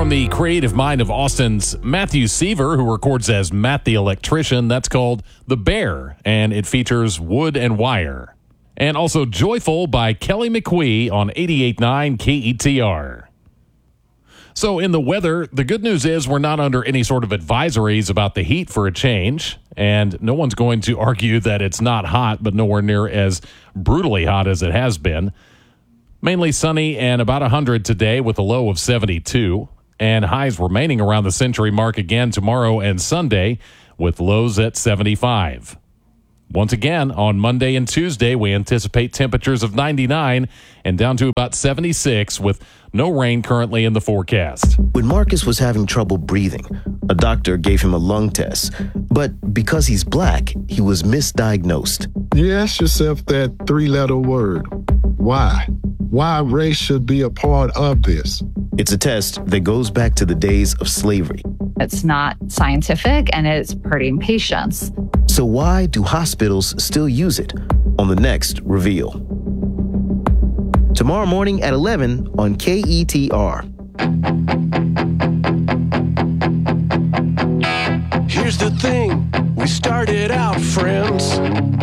from the creative mind of Austin's Matthew Seaver, who records as Matt the Electrician. That's called The Bear, and it features Wood and Wire. And also Joyful by Kelly McQuee on 88.9 KETR. So in the weather, the good news is we're not under any sort of advisories about the heat for a change, and no one's going to argue that it's not hot, but nowhere near as brutally hot as it has been. Mainly sunny and about 100 today with a low of 72, and highs remaining around the century mark again tomorrow and Sunday with lows at 75. Once again, on Monday and Tuesday, we anticipate temperatures of 99 and down to about 76 with no rain currently in the forecast. When Marcus was having trouble breathing, a doctor gave him a lung test. But because he's black, he was misdiagnosed. You ask yourself that three-letter word, why? Why race should be a part of this? It's a test that goes back to the days of slavery. It's not scientific and it's hurting patients. So why do hospitals still use it? On the next Reveal. Tomorrow morning at 11 on KETR. Here's the thing, we started out friends.